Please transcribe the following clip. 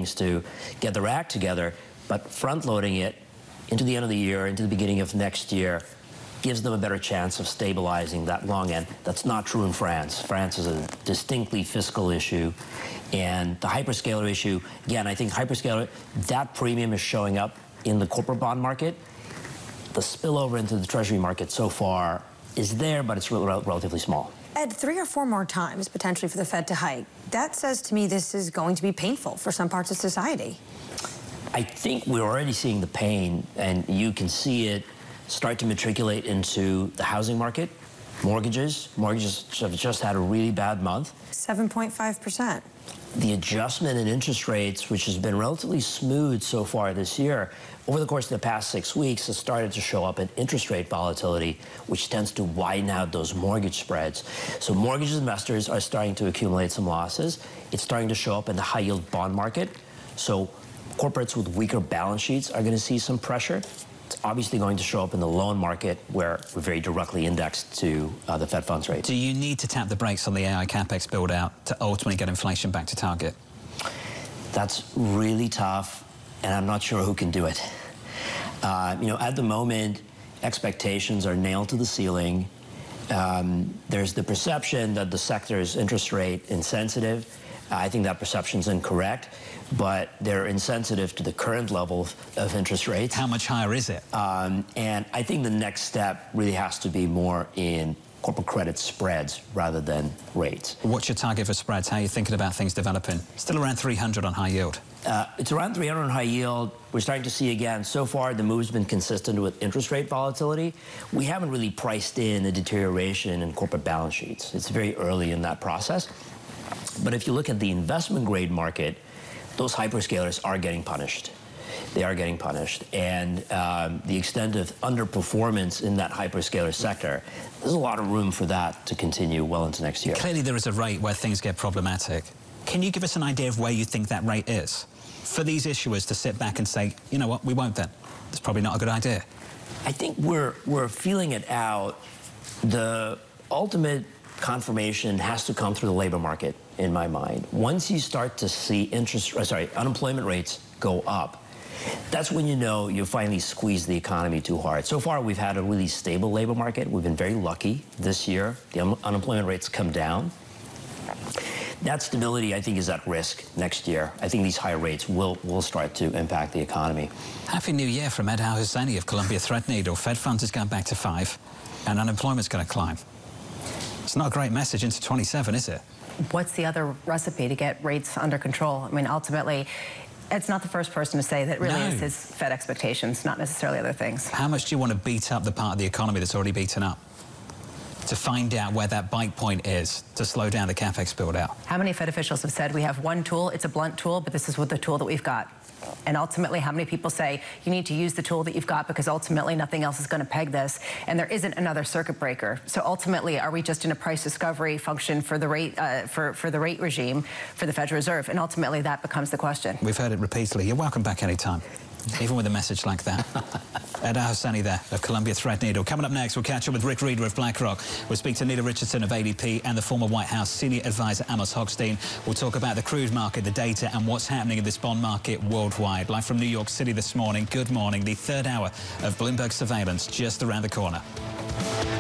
things to get their act together, but front-loading it into the end of the year, into the beginning of next year, gives them a better chance of stabilizing that long end. That's not true in France. France is a distinctly fiscal issue. And the hyperscaler issue, again, I think hyperscaler, that premium is showing up in the corporate bond market. The spillover into the treasury market so far is there, but it's relatively small. Ed, 3 or 4 more times potentially for the Fed to hike. That says to me this is going to be painful for some parts of society. I think we're already seeing the pain, and you can see it start to matriculate into the housing market. Mortgages have just had a really bad month. 7.5%. The adjustment in interest rates, which has been relatively smooth so far this year, over the course of the past 6 weeks has started to show up in interest rate volatility, which tends to widen out those mortgage spreads. So mortgage investors are starting to accumulate some losses. It's starting to show up in the high-yield bond market. So corporates with weaker balance sheets are going to see some pressure. It's obviously going to show up in the loan market, where we're very directly indexed to the Fed funds rate. Do you need to tap the brakes on the AI capex build-out to ultimately get inflation back to target? That's really tough, and I'm not sure who can do it. At the moment, expectations are nailed to the ceiling. There's the perception that the sector is interest rate insensitive. I think that perception is incorrect, but they're insensitive to the current level of interest rates. How much higher is it? And I think the next step really has to be more in corporate credit spreads rather than rates. What's your target for spreads? How are you thinking about things developing? Still around 300 on high yield. It's around 300 on high yield. We're starting to see, again, so far the move's been consistent with interest rate volatility. We haven't really priced in a deterioration in corporate balance sheets. It's very early in that process. But if you look at the investment grade market, those hyperscalers are getting punished. They are getting punished. And the extent of underperformance in that hyperscaler sector, there's a lot of room for that to continue well into next year. Clearly there is a rate where things get problematic. Can you give us an idea of where you think that rate is? For these issuers to sit back and say, you know what, we won't then. It's probably not a good idea. I think we're feeling it out. The ultimate confirmation has to come through the labor market, in my mind. Once you start to see unemployment rates go up, that's when you know you finally squeezed the economy too hard. So far, we've had a really stable labor market. We've been very lucky this year. The unemployment rates come down. That stability, I think, is at risk next year. I think these higher rates will start to impact the economy. Happy New Year from Ed Al-Husseini of Columbia Threadneedle. Fed funds is going back to 5, and unemployment's going to climb. It's not a great message into 27, is it? What's the other recipe to get rates under control? I mean, ultimately, Ed's not the first person to say that really is his Fed expectations, not necessarily other things. How much do you want to beat up the part of the economy that's already beaten up to find out where that bite point is to slow down the capex build out? How many Fed officials have said we have one tool, it's a blunt tool, but this is what the tool that we've got? And ultimately, how many people say you need to use the tool that you've got because ultimately nothing else is going to peg this, and there isn't another circuit breaker? So ultimately, are we just in a price discovery function for the rate for the rate regime for the Federal Reserve? And ultimately, that becomes the question. We've heard it repeatedly. You're welcome back anytime, even with a message like that. Ed Al-Husseini there of Columbia Threadneedle. Coming up next, we'll catch up with Rick Reeder of BlackRock. We'll speak to Nita Richardson of ADP and the former White House senior advisor Amos Hochstein. We'll talk about the crude market, the data, and what's happening in this bond market worldwide. Live from New York City this morning. Good morning. The third hour of Bloomberg Surveillance just around the corner.